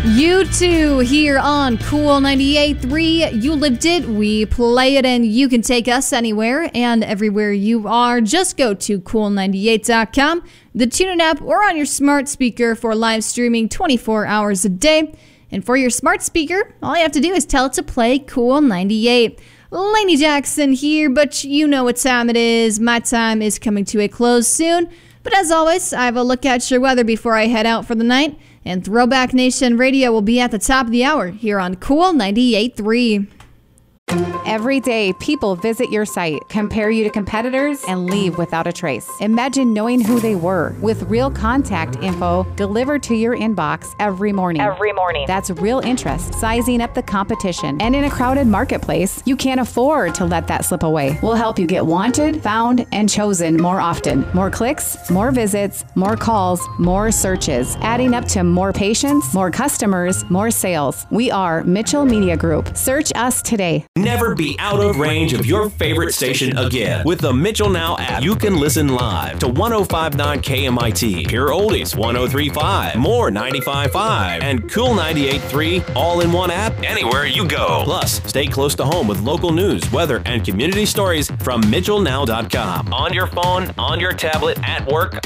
You too, here on Cool 98.3. You lived it, we play it, and you can take us anywhere and everywhere you are. Just go to cool98.com, the TuneIn app, or on your smart speaker for live streaming 24 hours a day. And for your smart speaker, all you have to do is tell it to play Cool 98. Lainey Jackson here, but you know what time it is. My time is coming to a close soon. But as always, I have a look at your weather before I head out for the night. And Throwback Nation Radio will be at the top of the hour here on Cool 98.3. Every day, people visit your site, compare you to competitors, and leave without a trace. Imagine knowing who they were with real contact info delivered to your inbox every morning. That's real interest, sizing up the competition. And in a crowded marketplace, you can't afford to let that slip away. We'll help you get wanted, found, and chosen more often. More clicks, more visits, more calls, more searches, adding up to more patients, more customers, more sales. We are Mitchell Media Group. Search us today. Never be out of range of your favorite station again. With the Mitchell Now app, you can listen live to 105.9 KMIT, Pure Oldies 103.5, More 95.5, and Cool 98.3 all in one app anywhere you go. Plus, stay close to home with local news, weather, and community stories from MitchellNow.com. On your phone, on your tablet, at work,